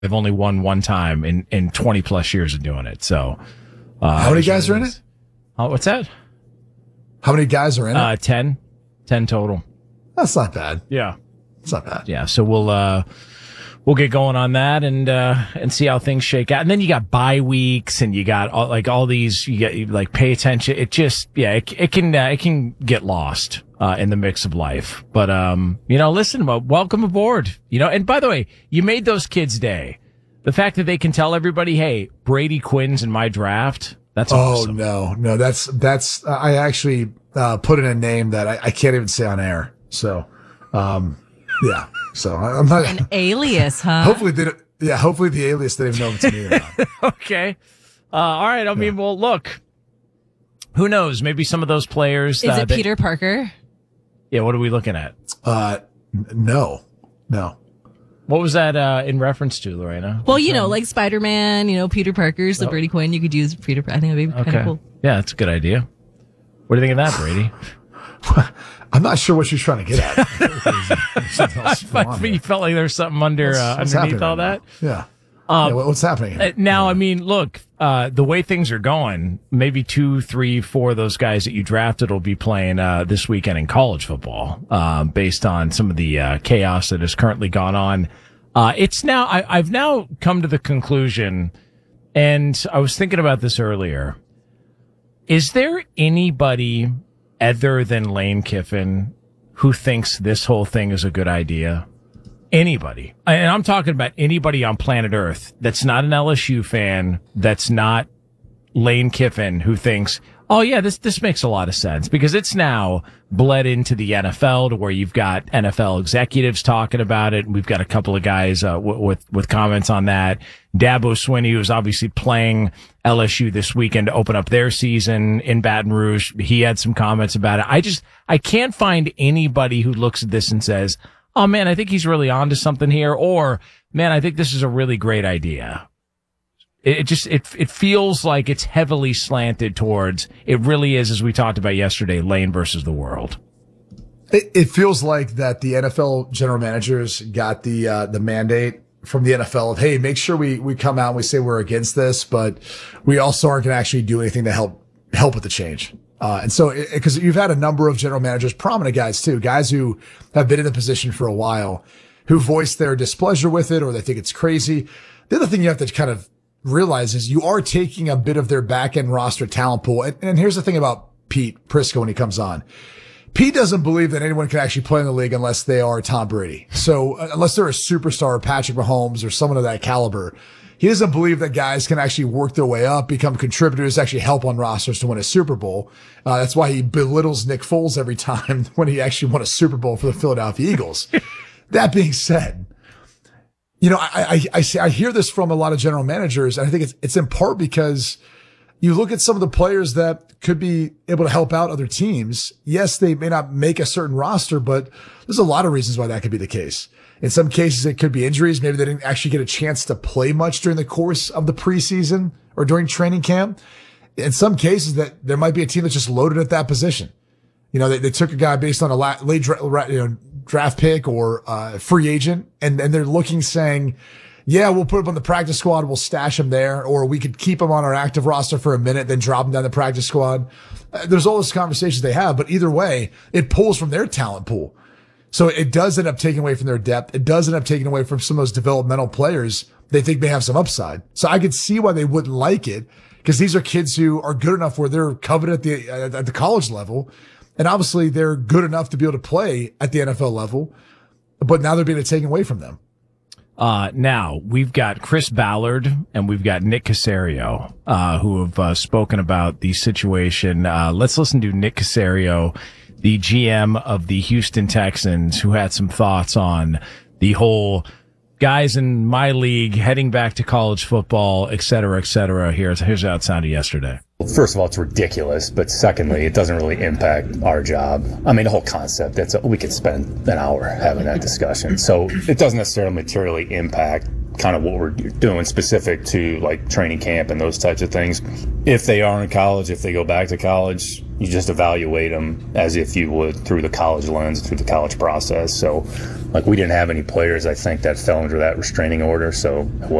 They've only won one time in 20 plus years of doing it. So, how many guys are in it? What's that? How many guys are in it? 10 total. That's not bad. Yeah. It's not bad. Yeah. So we'll get going on that and see how things shake out. And then you got bye weeks and you got all these, you pay attention. It just, it can get lost, in the mix of life. But, listen, welcome aboard, and by the way, you made those kids' day. The fact that they can tell everybody, hey, Brady Quinn's in my draft. That's awesome. Oh, no, that's, I actually, put in a name that I can't even say on air. So, yeah. So I'm not an alias, huh? Hopefully the alias didn't even know it's me or not. Okay. All right. I mean, well, look, who knows? Maybe some of those players. Is it Peter Parker? Yeah. What are we looking at? No. What was that, in reference to, Lorena? Well, like Spider-Man, Peter Parker's the Brady Quinn. You could use Peter. I think it would be kind of cool. Yeah. That's a good idea. What do you think of that, Brady? I'm not sure what you're trying to get at. You felt like there's something underneath all that. Yeah. What's happening? Now, I mean, look, the way things are going, maybe 2, 3, 4 of those guys that you drafted will be playing this weekend in college football, based on some of the chaos that has currently gone on. I've now come to the conclusion, and I was thinking about this earlier. Is there anybody other than Lane Kiffin who thinks this whole thing is a good idea? Anybody. And I'm talking about anybody on planet Earth that's not an LSU fan, that's not Lane Kiffin, who thinks, oh yeah, this makes a lot of sense, because it's now bled into the NFL to where you've got NFL executives talking about it. We've got a couple of guys with comments on that. Dabo Swinney, who's obviously playing LSU this weekend to open up their season in Baton Rouge, he had some comments about it. I can't find anybody who looks at this and says, oh man, I think he's really onto something here, or man, I think this is a really great idea. It feels like it's heavily slanted towards, it really is, as we talked about yesterday, Lane versus the world. It feels like that the NFL general managers got the mandate from the NFL of, hey, make sure we come out and we say we're against this, but we also aren't going to actually do anything to help with the change. And so, because you've had a number of general managers, prominent guys too, guys who have been in the position for a while, who voice their displeasure with it, or they think it's crazy. The other thing you have to kind of realize is you are taking a bit of their back end roster talent pool. And here's the thing about Pete Prisco when he comes on. Pete doesn't believe that anyone can actually play in the league unless they are Tom Brady. So unless they're a superstar, Patrick Mahomes, or someone of that caliber, he doesn't believe that guys can actually work their way up, become contributors, actually help on rosters to win a Super Bowl. That's why he belittles Nick Foles every time when he actually won a Super Bowl for the Philadelphia Eagles. That being said, I hear this from a lot of general managers, and I think it's in part because you look at some of the players that could be able to help out other teams. Yes, they may not make a certain roster, but there's a lot of reasons why that could be the case. In some cases, it could be injuries. Maybe they didn't actually get a chance to play much during the course of the preseason or during training camp. In some cases, that there might be a team that's just loaded at that position. They took a guy based on a late draft pick or free agent, and they're looking, saying, yeah, we'll put him on the practice squad, we'll stash him there, or we could keep him on our active roster for a minute, then drop him down the practice squad. There's all those conversations they have, but either way, it pulls from their talent pool. So it does end up taking away from their depth. It does end up taking away from some of those developmental players they think may have some upside. So I could see why they wouldn't like it, because these are kids who are good enough where they're coveted at the college level. And obviously they're good enough to be able to play at the NFL level, but now they're being taken away from them. Now we've got Chris Ballard and we've got Nick Caserio, who have spoken about the situation. Let's listen to Nick Caserio, the GM of the Houston Texans, who had some thoughts on the whole guys in my league heading back to college football, et cetera, et cetera. Here's how it sounded yesterday. First of all, it's ridiculous, but secondly, it doesn't really impact our job. I mean, the whole concept, we could spend an hour having that discussion. So it doesn't necessarily materially impact kind of what we're doing specific to like training camp and those types of things. If they are in college, if they go back to college, You just evaluate them as if you would through the college lens, through the college process. So, like, we didn't have any players, I think, that fell under that restraining order. So